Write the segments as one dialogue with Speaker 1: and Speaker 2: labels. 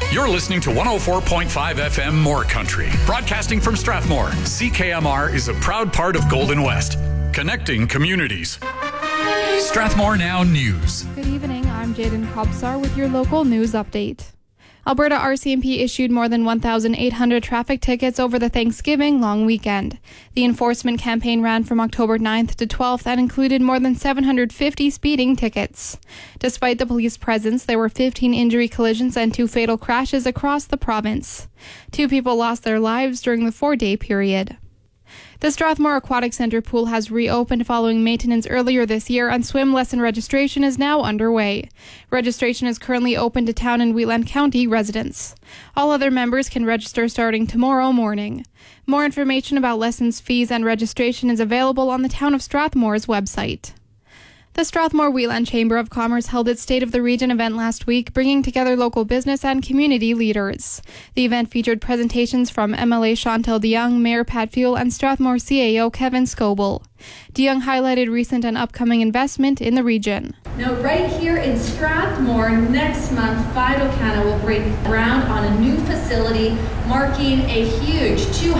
Speaker 1: You're listening to 104.5 FM More Country. Broadcasting from Strathmore, CKMR is a proud part of Golden West, connecting communities. Strathmore Now News.
Speaker 2: Good evening, I'm Jaden Kobsar with your local news update. Alberta RCMP issued more than 1,800 traffic tickets over the Thanksgiving long weekend. The enforcement campaign ran from October 9th to 12th and included more than 750 speeding tickets. Despite the police presence, there were 15 injury collisions and 2 fatal crashes across the province. 2 people lost their lives during the 4-day period. The Strathmore Aquatic Centre pool has reopened following maintenance earlier this year, and swim lesson registration is now underway. Registration is currently open to Town and Wheatland County residents. All other members can register starting tomorrow morning. More information about lessons, fees, and registration is available on the Town of Strathmore's website. The Strathmore Wheatland Chamber of Commerce held its State of the Region event last week, bringing together local business and community leaders. The event featured presentations from MLA Chantal DeYoung, Mayor Pat Fuel, and Strathmore CAO Kevin Scoble. DeYoung highlighted recent and upcoming investment in the region.
Speaker 3: Now, right here in Strathmore, next month, Fido-Cana will break ground on a new facility, marking a huge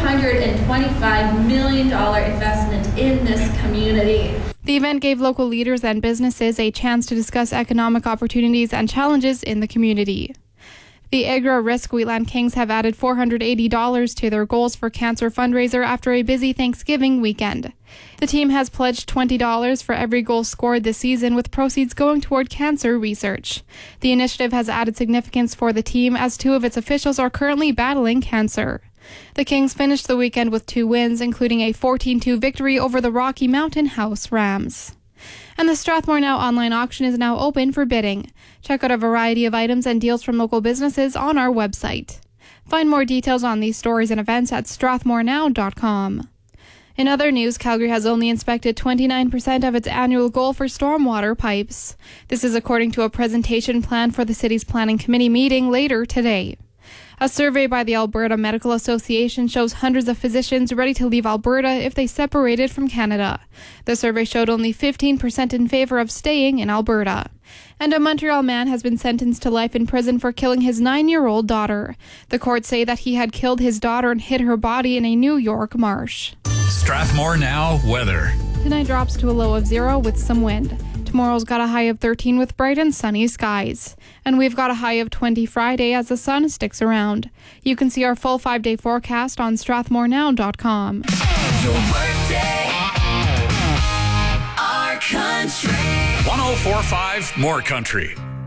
Speaker 3: $225 million investment in this community.
Speaker 2: The event gave local leaders and businesses a chance to discuss economic opportunities and challenges in the community. The Agri-Risk Wheatland Kings have added $480 to their goals for cancer fundraiser after a busy Thanksgiving weekend. The team has pledged $20 for every goal scored this season, with proceeds going toward cancer research. The initiative has added significance for the team as 2 of its officials are currently battling cancer. The Kings finished the weekend with 2 wins, including a 14-2 victory over the Rocky Mountain House Rams. And the Strathmore Now online auction is now open for bidding. Check out a variety of items and deals from local businesses on our website. Find more details on these stories and events at strathmorenow.com. In other news, Calgary has only inspected 29% of its annual goal for stormwater pipes. This is according to a presentation planned for the city's planning committee meeting later today. A survey by the Alberta Medical Association shows hundreds of physicians ready to leave Alberta if they separated from Canada. The survey showed only 15% in favor of staying in Alberta. And a Montreal man has been sentenced to life in prison for killing his 9-year-old daughter. The courts say that he had killed his daughter and hid her body in a New York marsh.
Speaker 1: Strathmore Now weather.
Speaker 2: Tonight drops to a low of 0 with some wind. Tomorrow's got a high of 13 with bright and sunny skies. And we've got a high of 20 Friday as the sun sticks around. You can see our full 5-day forecast on strathmorenow.com.
Speaker 4: Your birthday, our country.
Speaker 1: 104.5 More Country.